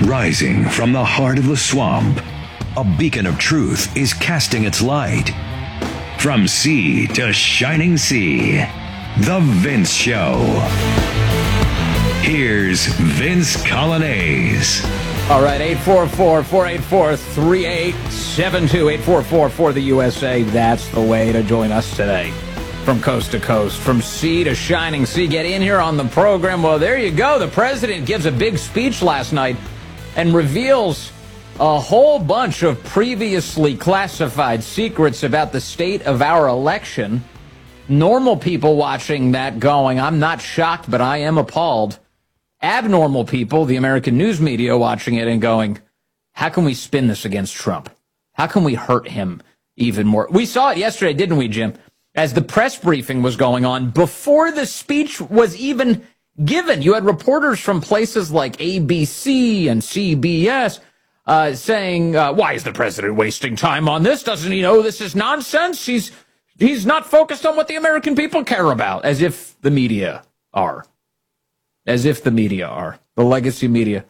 Rising from the heart of the swamp, a beacon of truth is casting its light. From sea to shining sea, The Vince Show. Here's Vince Coglianese. All right, 844-484-3872, 844 for the USA. That's the way to join us today. From coast to coast, from sea to shining sea. Get in here on the program. Well, there you go. The president gives a big speech last night and reveals a whole bunch of previously classified secrets about the state of our election. Normal people watching that going, I'm not shocked, but I am appalled. Abnormal people, the American news media, watching it and going, how can we spin this against Trump? How can we hurt him even more? We saw it yesterday, didn't we, Jim? As the press briefing was going on, before the speech was even given, you had reporters from places like ABC and CBS saying, why is the president wasting time on this? Doesn't he know this is nonsense? He's not focused on what the American people care about, as if the media are. As if the media are, the legacy media.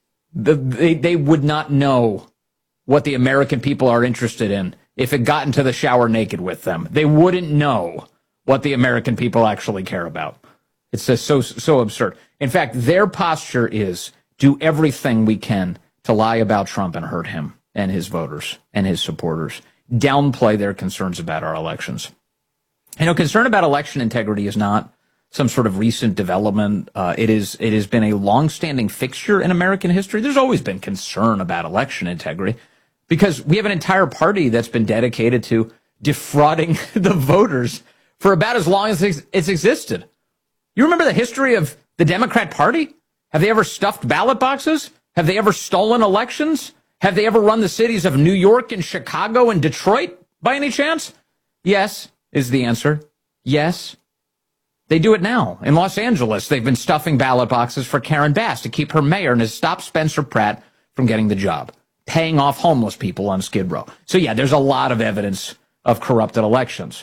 They would not know what the American people are interested in if it got into the shower naked with them. They wouldn't know what the American people actually care about. It's just so absurd. In fact, their posture is do everything we can to lie about Trump and hurt him and his voters and his supporters. Downplay their concerns about our elections. Concern about election integrity is not some sort of recent development. It has been a long-standing fixture in American history. There's always been concern about election integrity because we have an entire party that's been dedicated to defrauding the voters for about as long as it's existed. You remember the history of the Democrat Party? Have they ever stuffed ballot boxes? Have they ever stolen elections? Have they ever run the cities of New York and Chicago and Detroit by any chance? Yes, is the answer. Yes. They do it now. In Los Angeles, they've been stuffing ballot boxes for Karen Bass to keep her mayor and has stopped Spencer Pratt from getting the job, paying off homeless people on Skid Row. So, yeah, there's a lot of evidence of corrupted elections.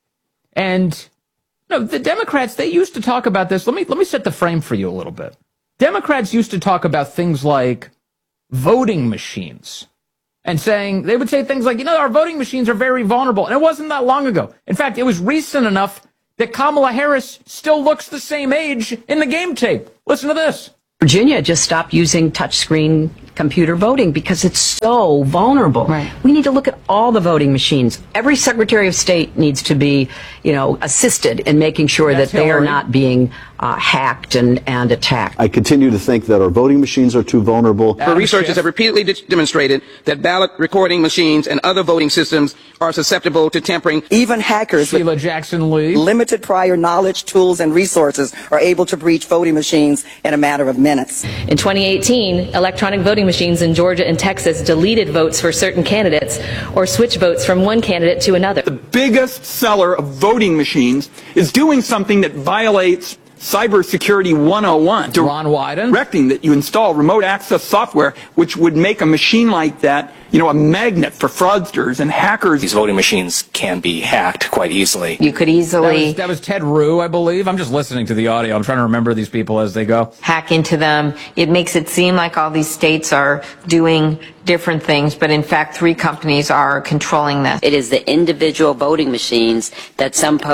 And the Democrats, they used to talk about this. Let me set the frame for you a little bit. Democrats used to talk about things like voting machines and they would say things like, our voting machines are very vulnerable. And it wasn't that long ago. In fact, it was recent enough that Kamala Harris still looks the same age in the game tape. Listen to this. Virginia just stopped using touchscreen computer voting because it's so vulnerable. Right. We need to look at all the voting machines. Every Secretary of State needs to be, assisted in making sure that they are not being hacked and attacked. I continue to think that our voting machines are too vulnerable. Researchers have repeatedly demonstrated that ballot recording machines and other voting systems are susceptible to tampering. Even hackers Sheila Jackson Lee. limited prior knowledge, tools, and resources are able to breach voting machines in a matter of minutes. In 2018, electronic voting machines in Georgia and Texas deleted votes for certain candidates or switched votes from one candidate to another. The biggest seller of voting machines is doing something that violates Cybersecurity 101. Ron Wyden. Directing that you install remote access software, which would make a machine like that, a magnet for fraudsters and hackers. These voting machines can be hacked quite easily. You could easily That was Ted Rue, I believe. I'm just listening to the audio. I'm trying to remember these people as they go. Hack into them. It makes it seem like all these states are doing different things, but in fact, 3 companies are controlling this. It is the individual voting machines that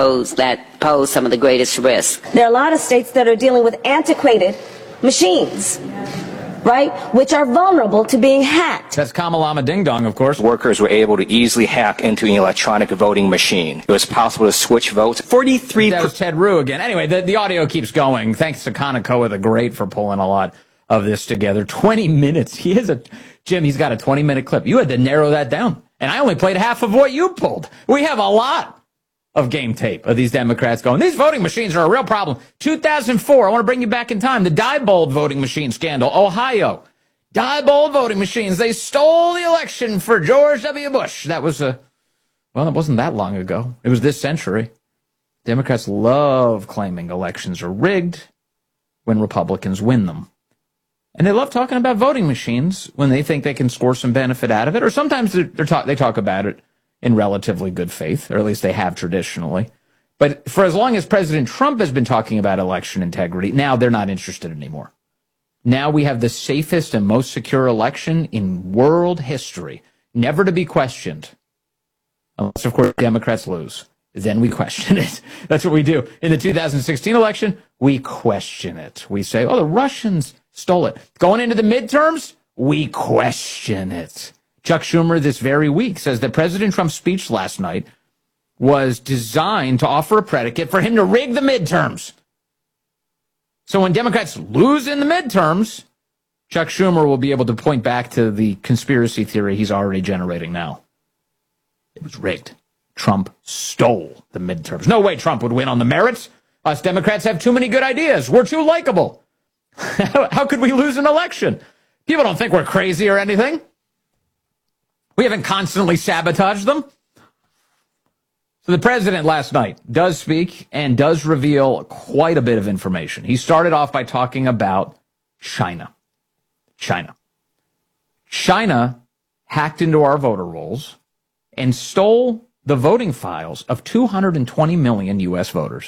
pose some of the greatest risk. There are a lot of states that are dealing with antiquated machines, right, which are vulnerable to being hacked. That's Kamalama Ding Dong, of course. Workers were able to easily hack into an electronic voting machine. It was possible to switch votes. 43%. That was Ted Rue again. Anyway, the audio keeps going. Thanks to Conacoa the Great for pulling a lot of this together. 20 minutes. Jim, he's got a 20-minute clip. You had to narrow that down. And I only played half of what you pulled. We have a lot of game tape of these Democrats going, these voting machines are a real problem. 2004, I want to bring you back in time. The Diebold voting machine scandal, Ohio. Diebold voting machines. They stole the election for George W. Bush. That was it wasn't that long ago. It was this century. Democrats love claiming elections are rigged when Republicans win them. And they love talking about voting machines when they think they can score some benefit out of it. Or sometimes they talk about it in relatively good faith, or at least they have traditionally. But for as long as President Trump has been talking about election integrity, now they're not interested anymore. Now we have the safest and most secure election in world history, never to be questioned. Unless, of course, Democrats lose. Then we question it. That's what we do. In the 2016 election, we question it. We say, oh, the Russians stole it. Going into the midterms, we question it. Chuck Schumer this very week says that President Trump's speech last night was designed to offer a predicate for him to rig the midterms. So when Democrats lose in the midterms, Chuck Schumer will be able to point back to the conspiracy theory he's already generating now. It was rigged. Trump stole the midterms. No way Trump would win on the merits. Us Democrats have too many good ideas. We're too likable. How could we lose an election? People don't think we're crazy or anything. We haven't constantly sabotaged them. So the president last night does speak and does reveal quite a bit of information. He started off by talking about China. China hacked into our voter rolls and stole the voting files of 220 million U.S. voters.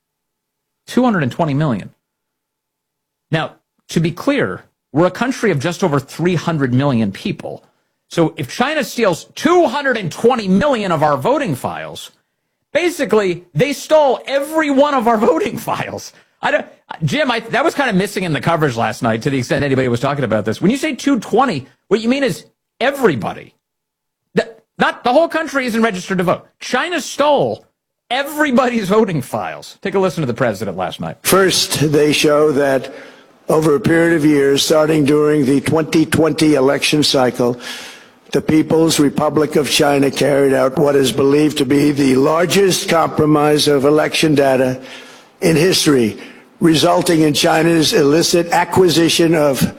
220 million. Now, to be clear, we're a country of just over 300 million people. So if China steals 220 million of our voting files, basically, they stole every one of our voting files. Jim, that was kind of missing in the coverage last night to the extent anybody was talking about this. When you say 220, what you mean is everybody. Not the whole country isn't registered to vote. China stole everybody's voting files. Take a listen to the president last night. First, they show that over a period of years, starting during the 2020 election cycle, the People's Republic of China carried out what is believed to be the largest compromise of election data in history, resulting in China's illicit acquisition of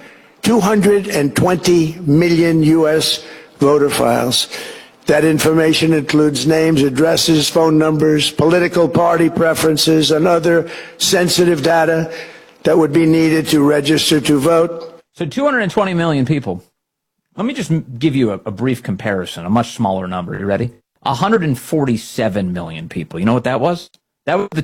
220 million U.S. voter files. That information includes names, addresses, phone numbers, political party preferences, and other sensitive data that would be needed to register to vote. So 220 million people. Let me just give you a brief comparison, a much smaller number. You ready? 147 million people. You know what that was? That was the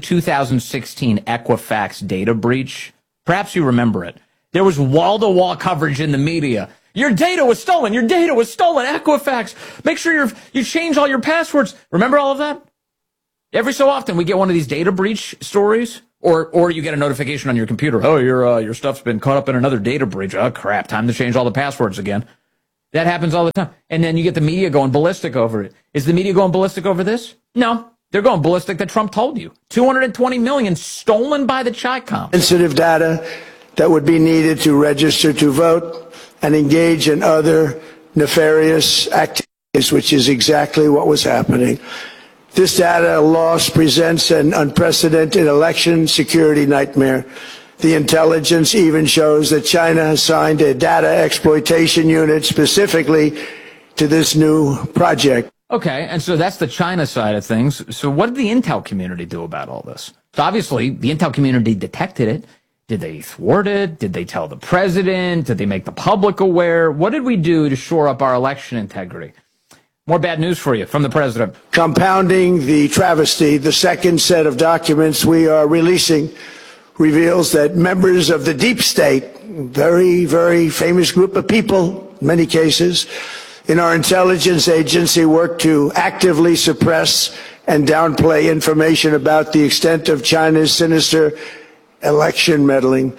2016 Equifax data breach. Perhaps you remember it. There was wall-to-wall coverage in the media. Your data was stolen. Your data was stolen. Equifax. Make sure you change all your passwords. Remember all of that? Every so often we get one of these data breach stories, or you get a notification on your computer. Oh, your stuff's been caught up in another data breach. Oh, crap. Time to change all the passwords again. That happens all the time. And then you get the media going ballistic over it. Is the media going ballistic over this? No. They're going ballistic that Trump told you. 220 million stolen by the Chi-Com. Sensitive data that would be needed to register to vote and engage in other nefarious activities, which is exactly what was happening. This data loss presents an unprecedented election security nightmare. The intelligence even shows that China has signed a data exploitation unit specifically to this new project. Okay, and so that's the China side of things. So what did the intel community do about all this? So obviously, the intel community detected it. Did they thwart it? Did they tell the president? Did they make the public aware? What did we do to shore up our election integrity? More bad news for you from the president. Compounding the travesty, the second set of documents we are releasing reveals that members of the deep state, very, very famous group of people, in many cases, in our intelligence agency work to actively suppress and downplay information about the extent of China's sinister election meddling.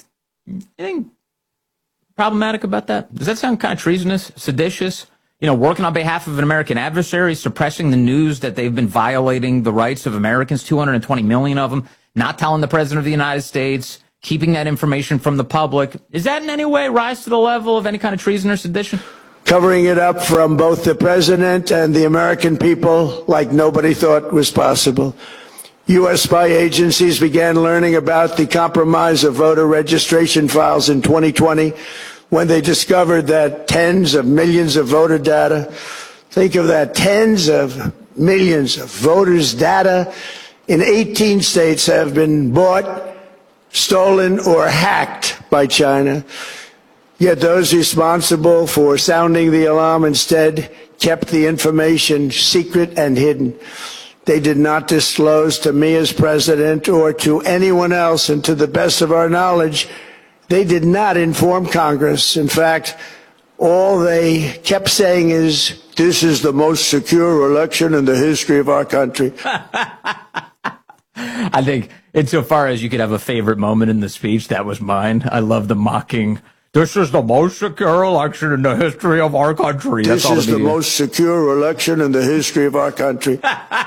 Anything problematic about that? Does that sound kind of treasonous, seditious? You know, working on behalf of an American adversary, suppressing the news that they've been violating the rights of Americans, 220 million of them, not telling the president of the United States, keeping that information from the public. Is that in any way rise to the level of any kind of treason or sedition? Covering it up from both the president and the American people like nobody thought was possible. U.S. spy agencies began learning about the compromise of voter registration files in 2020 when they discovered that tens of millions of voter data, think of that, tens of millions of voters' data in 18 states have been bought, stolen, or hacked by China. Yet those responsible for sounding the alarm instead kept the information secret and hidden. They did not disclose to me as president or to anyone else, and to the best of our knowledge, They did not inform Congress. In fact, all they kept saying is, this is the most secure election in the history of our country. I think, insofar as you could have a favorite moment in the speech, that was mine. I love the mocking, this is the most secure election in the history of our country. This is the most secure election in the history of our country.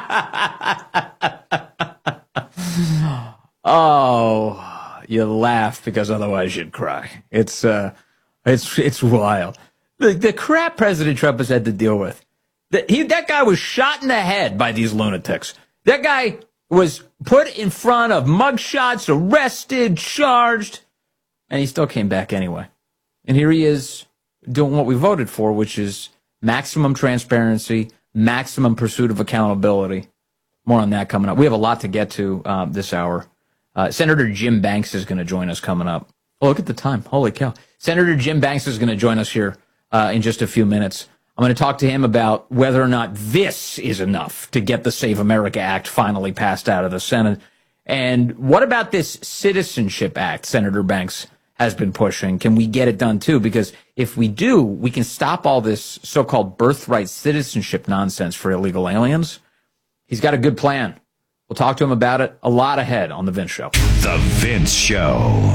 Oh, you laugh because otherwise you'd cry. It's wild. The crap President Trump has had to deal with. That guy was shot in the head by these lunatics. That guy was put in front of mugshots, arrested, charged, and he still came back anyway. And here he is doing what we voted for, which is maximum transparency, maximum pursuit of accountability. More on that coming up. We have a lot to get to this hour. Senator Jim Banks is going to join us coming up. Oh, look at the time. Holy cow. Senator Jim Banks is going to join us here in just a few minutes. I'm going to talk to him about whether or not this is enough to get the Save America Act finally passed out of the Senate. And what about this Citizenship Act Senator Banks has been pushing? Can we get it done too? Because if we do, we can stop all this so-called birthright citizenship nonsense for illegal aliens. He's got a good plan. We'll talk to him about it a lot ahead on The Vince Show. The Vince Show.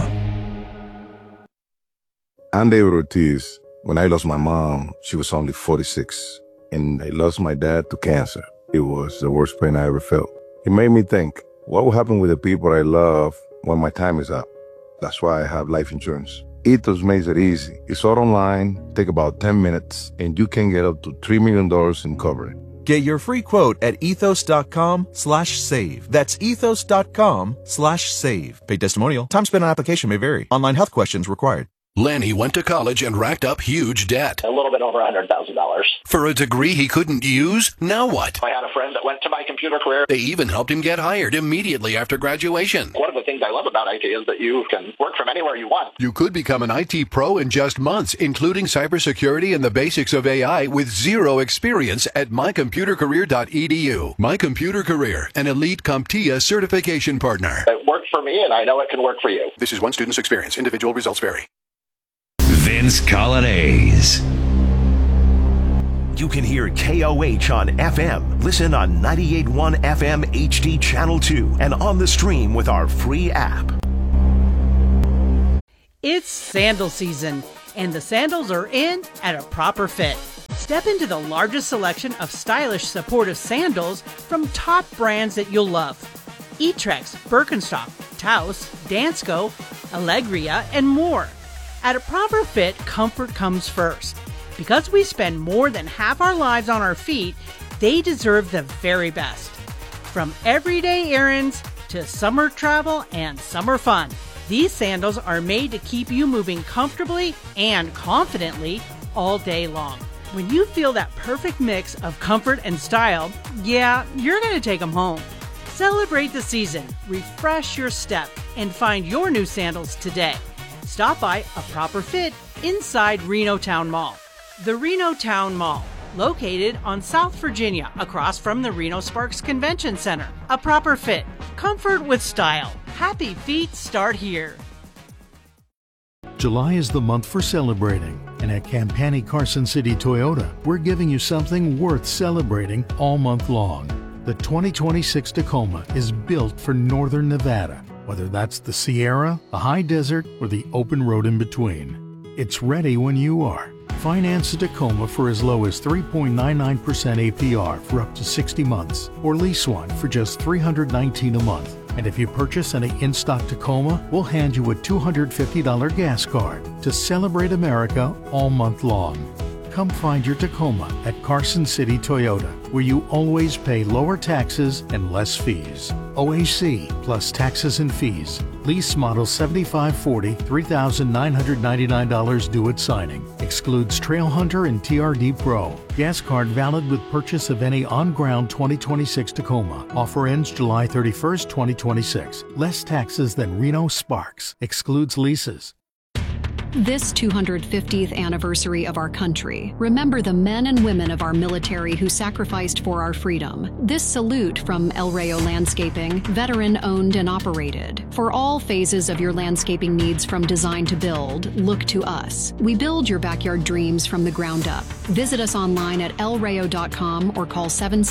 I'm David Ortiz. When I lost my mom, she was only 46, and I lost my dad to cancer. It was the worst pain I ever felt. It made me think, what will happen with the people I love when my time is up? That's why I have life insurance. Ethos makes it easy. It's all online, take about 10 minutes, and you can get up to $3 million in coverage. Get your free quote at ethos.com/save. That's ethos.com/save. Paid testimonial. Time spent on application may vary. Online health questions required. Lenny went to college and racked up huge debt. A little bit over $100,000. For a degree he couldn't use? Now what? I had a friend that went to My Computer Career. They even helped him get hired immediately after graduation. One of the things I love about IT is that you can work from anywhere you want. You could become an IT pro in just months, including cybersecurity and the basics of AI with zero experience at mycomputercareer.edu. My Computer Career, an elite CompTIA certification partner. It worked for me, and I know it can work for you. This is one student's experience. Individual results vary. Vince Colonnese. You can hear KOH on FM. Listen on 98.1 FM HD Channel 2 and on the stream with our free app. It's sandal season, and the sandals are in at a proper fit. Step into the largest selection of stylish, supportive sandals from top brands that you'll love. Etrex, Birkenstock, Taos, Dansko, Allegria, and more. At a proper fit, comfort comes first. Because we spend more than half our lives on our feet, they deserve the very best. From everyday errands to summer travel and summer fun, these sandals are made to keep you moving comfortably and confidently all day long. When you feel that perfect mix of comfort and style, yeah, you're going to take them home. Celebrate the season, refresh your step, and find your new sandals today. Stop by A Proper Fit inside Reno Town Mall. The Reno Town Mall, located on South Virginia across from the Reno Sparks Convention Center. A Proper Fit, comfort with style. Happy feet start here. July is the month for celebrating, and at Campani Carson City Toyota, we're giving you something worth celebrating all month long. The 2026 Tacoma is built for Northern Nevada. Whether that's the Sierra, the high desert, or the open road in between. It's ready when you are. Finance a Tacoma for as low as 3.99% APR for up to 60 months, or lease one for just $319 a month. And if you purchase any in-stock Tacoma, we'll hand you a $250 gas card to celebrate America all month long. Come find your Tacoma at Carson City Toyota, where you always pay lower taxes and less fees. OAC plus taxes and fees. Lease model 7540, $3,999 due at signing. Excludes Trailhunter and TRD Pro. Gas card valid with purchase of any on-ground 2026 Tacoma. Offer ends July 31st, 2026. Less taxes than Reno Sparks. Excludes leases. This 250th anniversary of our country, remember the men and women of our military who sacrificed for our freedom. This salute from El Rayo Landscaping, veteran-owned and operated. For all phases of your landscaping needs from design to build, look to us. We build your backyard dreams from the ground up. Visit us online at elrayo.com or call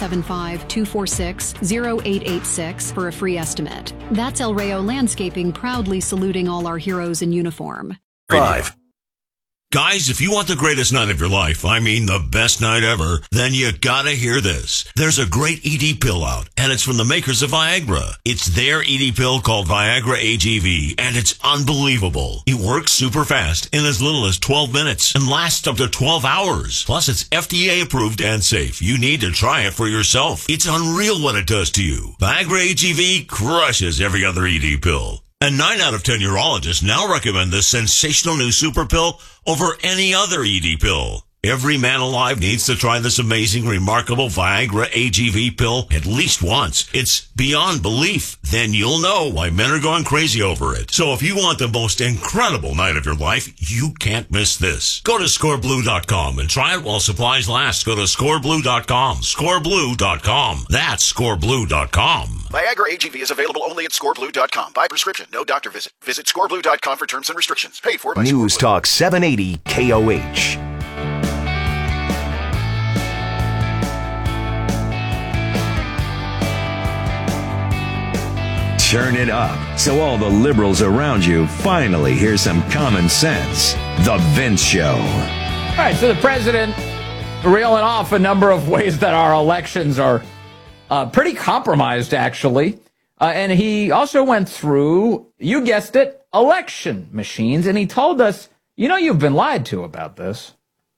775-246-0886 for a free estimate. That's El Rayo Landscaping, proudly saluting all our heroes in uniform. 5. Guys, if you want the greatest night of your life, I mean the best night ever, then you gotta hear this. There's a great ED pill out, and it's from the makers of Viagra. It's their ED pill called Viagra AGV, and it's unbelievable. It works super fast in as little as 12 minutes and lasts up to 12 hours. Plus, it's FDA approved and safe. You need to try it for yourself. It's unreal what it does to you. Viagra AGV crushes every other ED pill. And 9 out of 10 urologists now recommend this sensational new super pill over any other ED pill. Every man alive needs to try this amazing, remarkable Viagra AGV pill at least once. It's beyond belief. Then you'll know why men are going crazy over it. So if you want the most incredible night of your life, you can't miss this. Go to scoreblue.com and try it while supplies last. Go to scoreblue.com. Scoreblue.com. That's scoreblue.com. Viagra AGV is available only at scoreblue.com. By prescription, no doctor visit. Visit scoreblue.com for terms and restrictions. Paid for by News Talk 780 KOH. Turn it up so all the liberals around you finally hear some common sense. The Vince Show. All right, so the president reeling off a number of ways that our elections are pretty compromised, actually. And he also went through, you guessed it, election machines. And he told us, you know, you've been lied to about this.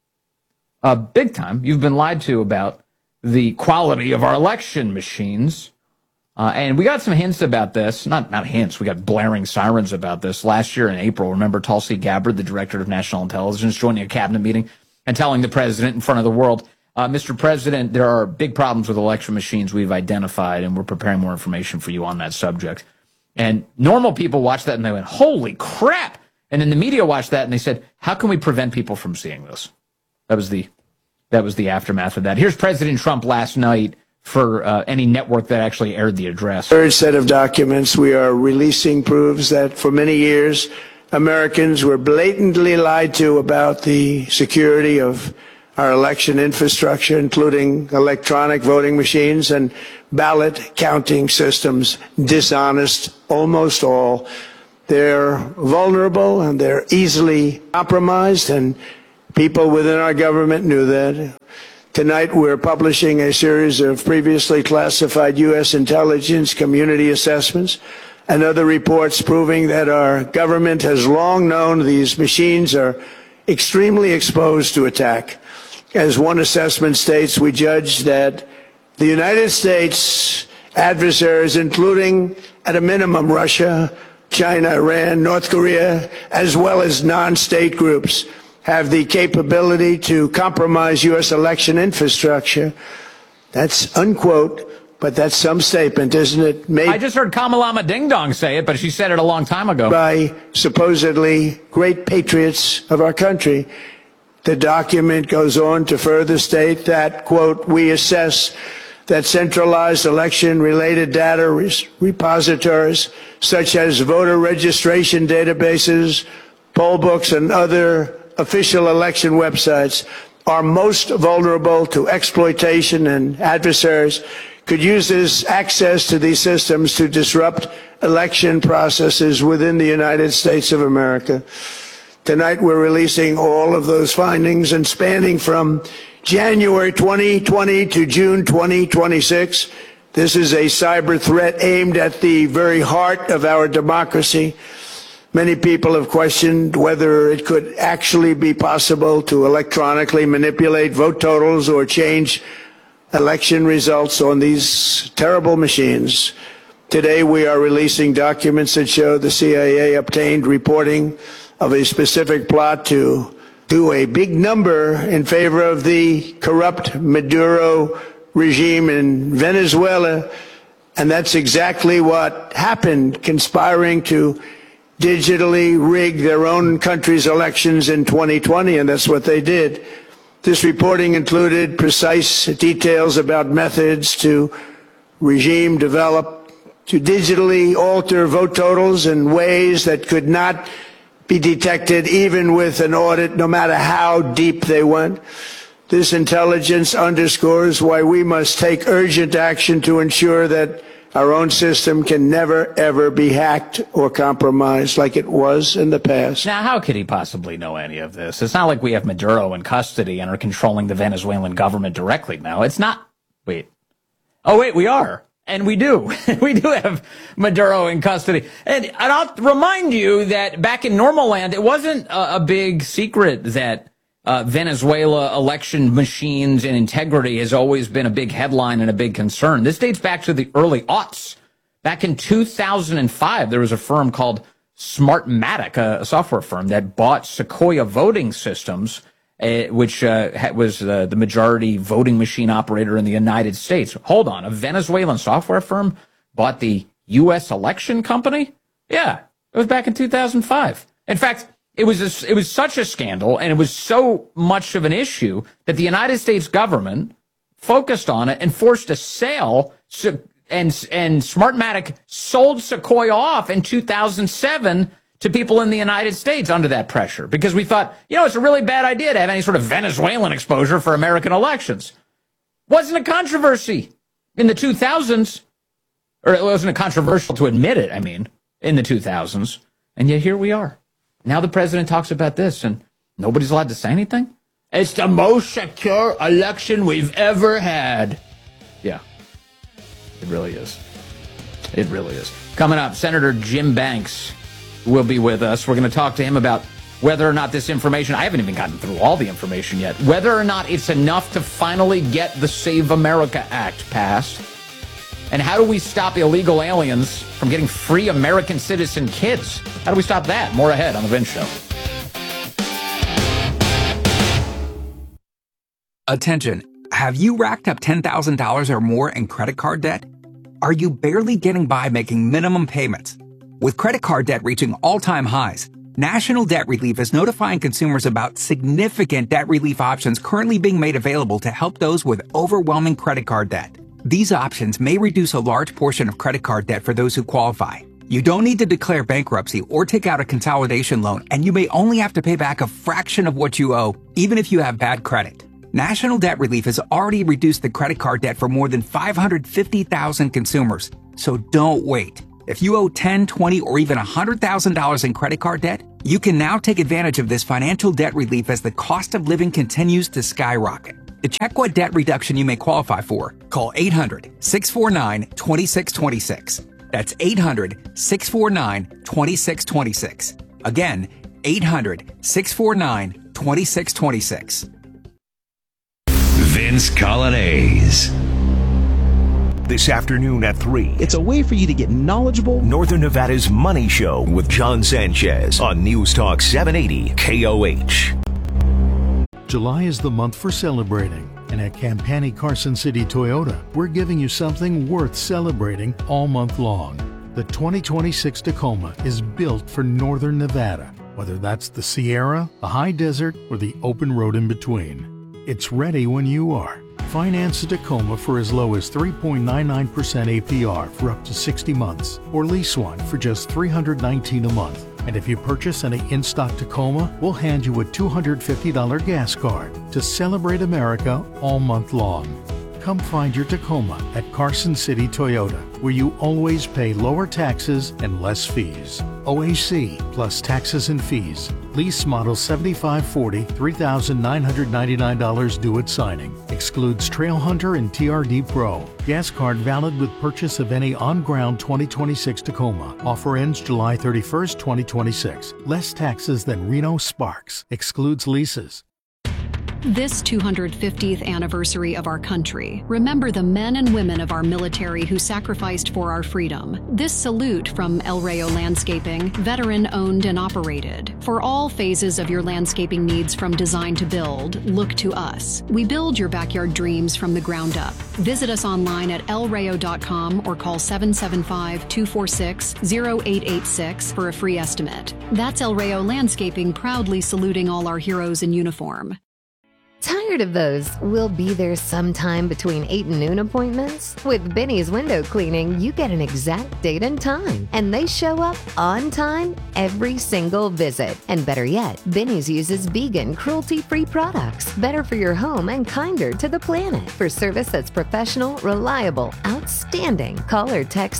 Big time. You've been lied to about the quality of our election machines. And we got some hints about this. Not hints. We got blaring sirens about this. Last year in April, remember Tulsi Gabbard, the director of national intelligence, joining a cabinet meeting and telling the president in front of the world, Mr. President, there are big problems with election machines we've identified, and we're preparing more information for you on that subject. And normal people watched that and they went, holy crap. And then the media watched that and they said, how can we prevent people from seeing this? That was the aftermath of that. Here's President Trump last night for any network that actually aired the address. Third set of documents, we are releasing proves that for many years, Americans were blatantly lied to about the security of our election infrastructure, including electronic voting machines and ballot counting systems. Dishonest, almost all. They're vulnerable and they're easily compromised, and people within our government knew that. Tonight, we're publishing a series of previously classified U.S. intelligence community assessments and other reports proving that our government has long known these machines are extremely exposed to attack. As one assessment states, we judge that the United States adversaries, including at a minimum Russia, China, Iran, North Korea, as well as non-state groups, have the capability to compromise U.S. election infrastructure. That's unquote, but that's some statement, isn't it? Made I just heard Kamalama Ding Dong say it, but she said it a long time ago. By supposedly great patriots of our country. The document goes on to further state that, quote, we assess that centralized election-related data repositories, such as voter registration databases, poll books, and other official election websites are most vulnerable to exploitation, and adversaries could use this access to these systems to disrupt election processes within the United States of America. Tonight we're releasing all of those findings, and spanning from January 2020 to June 2026, this is a cyber threat aimed at the very heart of our democracy. Many people have questioned whether it could actually be possible to electronically manipulate vote totals or change election results on these terrible machines. Today, we are releasing documents that show the CIA obtained reporting of a specific plot to do a big number in favor of the corrupt Maduro regime in Venezuela. And that's exactly what happened, conspiring to digitally rig their own country's elections in 2020, and that's what they did. This reporting included precise details about methods to regime develop to digitally alter vote totals in ways that could not be detected even with an audit, no matter how deep they went. This intelligence underscores why we must take urgent action to ensure that our own system can never, ever be hacked or compromised like it was in the past. Now, how could he possibly know any of this? It's not like we have Maduro in custody and are controlling the Venezuelan government directly now. It's not. Wait. Oh, wait, we are. And we do. We do have Maduro in custody. And I'll remind you that back in normal land, it wasn't a big secret that Venezuela election machines and integrity has always been a big headline and a big concern. This dates back to the early aughts. Back in 2005, there was a firm called Smartmatic, a software firm that bought Sequoia Voting Systems, which was the majority voting machine operator in the United States. Hold on, a Venezuelan software firm bought the U.S. election company? Yeah, it was back in 2005. In fact, it was such a scandal, and it was so much of an issue that the United States government focused on it and forced a sale, and Smartmatic sold Sequoia off in 2007 to people in the United States under that pressure, because we thought, it's a really bad idea to have any sort of Venezuelan exposure for American elections. Wasn't a controversy in the 2000s, or it wasn't controversial to admit it, in the 2000s, and yet here we are. Now the president talks about this, and nobody's allowed to say anything? It's the most secure election we've ever had. Yeah, it really is. It really is. Coming up, Senator Jim Banks will be with us. We're going to talk to him about whether or not this information, I haven't even gotten through all the information yet, whether or not it's enough to finally get the Save America Act passed. And how do we stop illegal aliens from getting free American citizen kids? How do we stop that? More ahead on The Vince Show. Attention. Have you racked up $10,000 or more in credit card debt? Are you barely getting by making minimum payments? With credit card debt reaching all-time highs, National Debt Relief is notifying consumers about significant debt relief options currently being made available to help those with overwhelming credit card debt. These options may reduce a large portion of credit card debt for those who qualify. You don't need to declare bankruptcy or take out a consolidation loan, and you may only have to pay back a fraction of what you owe, even if you have bad credit. National Debt Relief has already reduced the credit card debt for more than 550,000 consumers, so don't wait. If you owe $10,000, $20,000, or even $100,000 in credit card debt, you can now take advantage of this financial debt relief as the cost of living continues to skyrocket. To check what debt reduction you may qualify for, call 800-649-2626. That's 800-649-2626. Again, 800-649-2626. Vince Coglianese. This afternoon at 3. It's a way for you to get knowledgeable. Northern Nevada's Money Show with John Sanchez on News Talk 780 KOH. July is the month for celebrating, and at Campani Carson City Toyota, we're giving you something worth celebrating all month long. The 2026 Tacoma is built for Northern Nevada, whether that's the Sierra, the high desert, or the open road in between. It's ready when you are. Finance a Tacoma for as low as 3.99% APR for up to 60 months, or lease one for just $319 a month. And if you purchase any in-stock Tacoma, we'll hand you a $250 gas card to celebrate America all month long. Come find your Tacoma at Carson City Toyota, where you always pay lower taxes and less fees. OAC plus taxes and fees. Lease model 7540, $3,999 due at signing. Excludes Trail Hunter and TRD Pro. Gas card valid with purchase of any on-ground 2026 Tacoma. Offer ends July 31st, 2026. Less taxes than Reno Sparks. Excludes leases. This 250th anniversary of our country, remember the men and women of our military who sacrificed for our freedom. This salute from El Rayo Landscaping, veteran-owned and operated. For all phases of your landscaping needs from design to build, look to us. We build your backyard dreams from the ground up. Visit us online at elrayo.com or call 775-246-0886 for a free estimate. That's El Rayo Landscaping, proudly saluting all our heroes in uniform. Tired of those "we'll be there sometime between 8 and noon" appointments? With Benny's Window Cleaning, you get an exact date and time, and they show up on time every single visit. And better yet, Benny's uses vegan, cruelty-free products, better for your home and kinder to the planet. For service that's professional, reliable, outstanding, call or text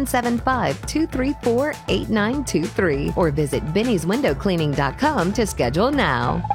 775-234-8923 or visit bennyswindowcleaning.com to schedule now.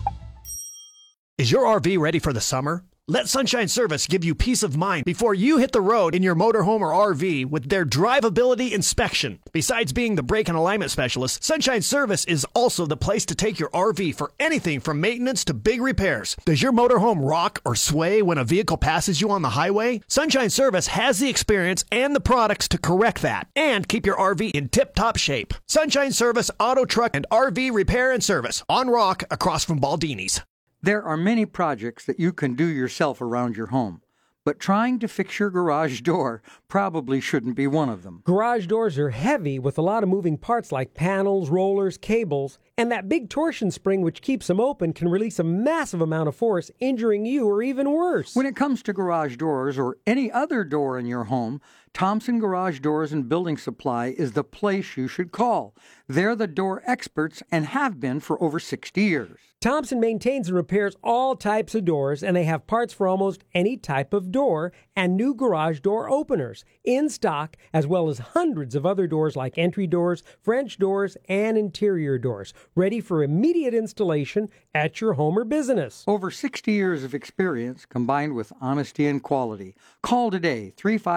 Is your RV ready for the summer? Let Sunshine Service give you peace of mind before you hit the road in your motorhome or RV with their drivability inspection. Besides being the brake and alignment specialist, Sunshine Service is also the place to take your RV for anything from maintenance to big repairs. Does your motorhome rock or sway when a vehicle passes you on the highway? Sunshine Service has the experience and the products to correct that and keep your RV in tip-top shape. Sunshine Service Auto, Truck, and RV Repair and Service on Rock across from Baldini's. There are many projects that you can do yourself around your home, but trying to fix your garage door probably shouldn't be one of them. Garage doors are heavy with a lot of moving parts like panels, rollers, cables, and that big torsion spring which keeps them open can release a massive amount of force, injuring you or even worse. When it comes to garage doors or any other door in your home, Thompson Garage Doors and Building Supply is the place you should call. They're the door experts and have been for over 60 years. Thompson maintains and repairs all types of doors, and they have parts for almost any type of door and new garage door openers in stock, as well as hundreds of other doors like entry doors, French doors, and interior doors, ready for immediate installation at your home or business. Over 60 years of experience combined with honesty and quality. Call today,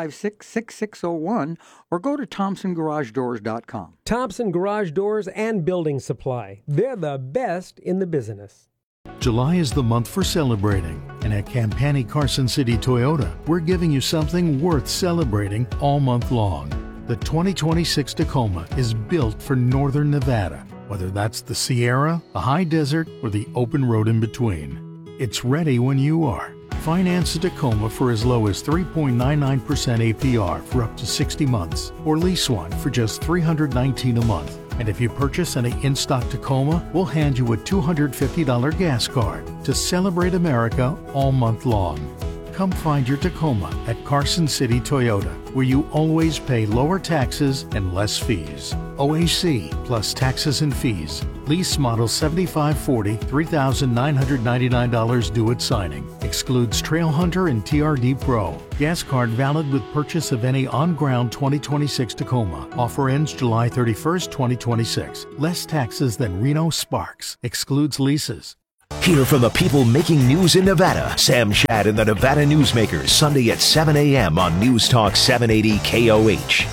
356-6601, or go to ThompsonGarageDoors.com. Thompson Garage Doors and Building Supply. They're the best in the business. July is the month for celebrating, and at Campani Carson City Toyota, we're giving you something worth celebrating all month long. The 2026 Tacoma is built for Northern Nevada, whether that's the Sierra, the high desert, or the open road in between. It's ready when you are. Finance a Tacoma for as low as 3.99% APR for up to 60 months, or lease one for just $319 a month. And if you purchase any in-stock Tacoma, we'll hand you a $250 gas card to celebrate America all month long. Come find your Tacoma at Carson City Toyota, where you always pay lower taxes and less fees. OAC plus taxes and fees. Lease model 7540, $3,999 due at signing. Excludes Trail Hunter and TRD Pro. Gas card valid with purchase of any on-ground 2026 Tacoma. Offer ends July 31st, 2026. Less taxes than Reno Sparks. Excludes leases. Hear from the people making news in Nevada. Sam Shad and the Nevada Newsmakers, Sunday at 7 a.m. on News Talk 780 KOH.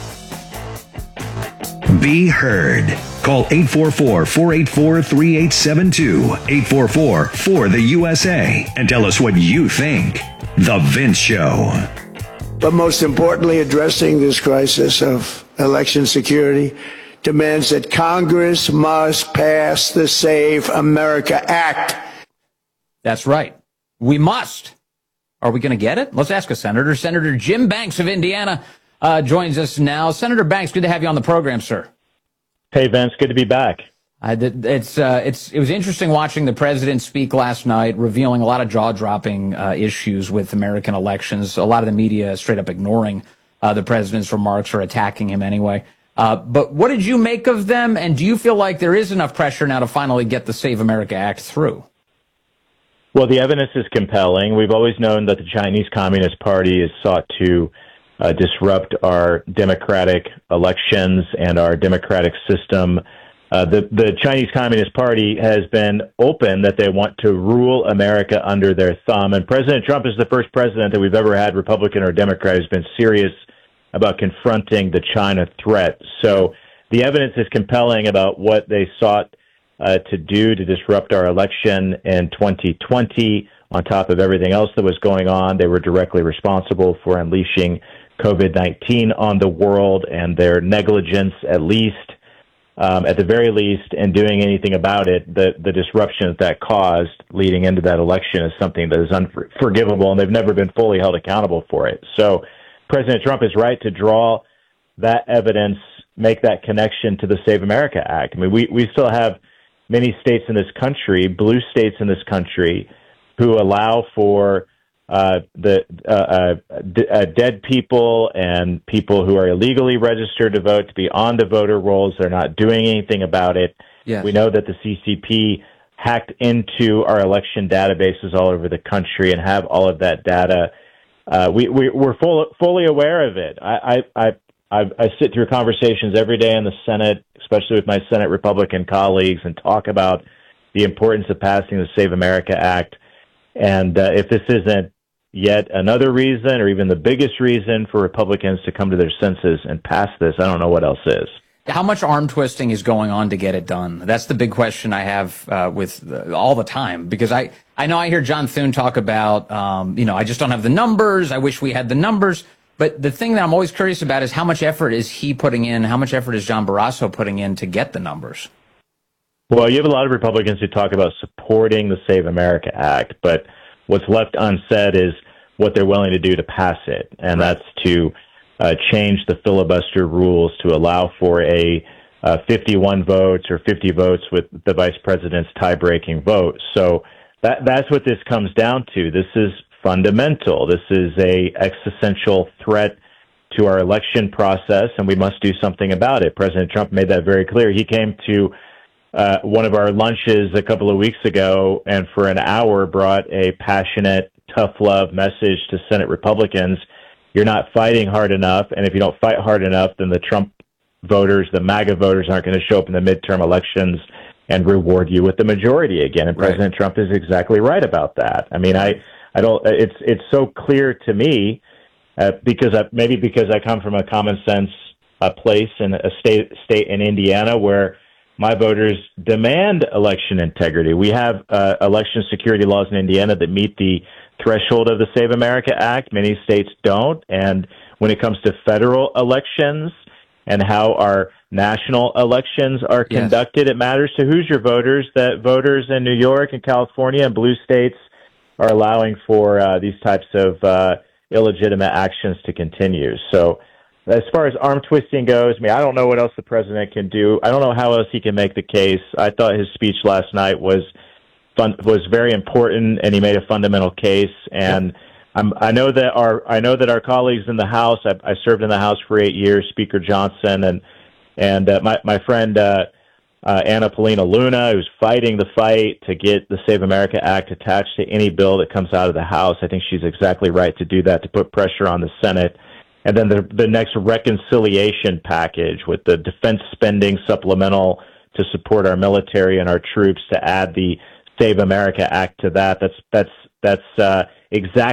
Be heard. Call 844-484-3872, 844-4-the-USA, and tell us what you think. The Vince Show. But most importantly, addressing this crisis of election security demands that Congress must pass the Save America Act. That's right. We must. Are we going to get it? Let's ask a senator. Senator Jim Banks of Indiana joins us now. Senator Banks, good to have you on the program, sir. Hey, Vince. Good to be back. It was interesting watching the president speak last night, revealing a lot of jaw-dropping issues with American elections. A lot of the media straight up ignoring the president's remarks or attacking him anyway. But what did you make of them, and do you feel like there is enough pressure now to finally get the Save America Act through? Well, the evidence is compelling. We've always known that the Chinese Communist Party has sought to disrupt our democratic elections and our democratic system. The Chinese Communist Party has been open that they want to rule America under their thumb, and President Trump is the first president that we've ever had, Republican or Democrat, who's been serious about confronting the China threat. So the evidence is compelling about what they sought to do to disrupt our election in 2020, on top of everything else that was going on. They were directly responsible for unleashing COVID-19 on the world, and their negligence, at the very least, in doing anything about it, the disruption that caused leading into that election is something that is unforgivable, and they've never been fully held accountable for it. So President Trump is right to draw that evidence, make that connection to the Save America Act. I mean, we still have many states in this country, blue states in this country, who allow for dead people and people who are illegally registered to vote to be on the voter rolls. They're not doing anything about it. Yes. We know that the CCP hacked into our election databases all over the country and have all of that data. We're fully aware of it. I sit through conversations every day in the Senate, especially with my Senate Republican colleagues, and talk about the importance of passing the Save America Act. And if this isn't yet another reason, or even the biggest reason for Republicans to come to their senses and pass this, I don't know what else is. How much arm twisting is going on to get it done? That's the big question I have all the time, because I know I hear John Thune talk about, I just don't have the numbers. I wish we had the numbers. But the thing that I'm always curious about is how much effort is he putting in? How much effort is John Barrasso putting in to get the numbers? Well, you have a lot of Republicans who talk about supporting the Save America Act, but what's left unsaid is what they're willing to do to pass it, and that's to change the filibuster rules to allow for a 51 votes or 50 votes with the vice president's tie-breaking vote. So that's what this comes down to. This is fundamental. This is a existential threat to our election process, and we must do something about it. President Trump made that very clear. He came to one of our lunches a couple of weeks ago and for an hour brought a passionate, tough love message to Senate Republicans. You're not fighting hard enough, and if you don't fight hard enough, then the Trump voters, the MAGA voters, aren't going to show up in the midterm elections and reward you with the majority again. And President Trump is exactly right about that. I mean, I don't. It's so clear to me because I come from a common sense place in a state in Indiana where my voters demand election integrity. We have election security laws in Indiana that meet the threshold of the Save America Act. Many states don't. And when it comes to federal elections and how our national elections are conducted, it matters to Hoosier voters that voters in New York and California and blue states are allowing for these types of illegitimate actions to continue. So as far as arm twisting goes, I don't know what else the president can do. I don't know how else he can make the case. I thought his speech last night was very important, and he made a fundamental case. And I know that our colleagues in the House. I served in the House for 8 years. Speaker Johnson and my friend Anna Paulina Luna, who's fighting the fight to get the Save America Act attached to any bill that comes out of the House. I think she's exactly right to do that, to put pressure on the Senate. And then the next reconciliation package with the defense spending supplemental to support our military and our troops, to add the Save America Act to that. That's exactly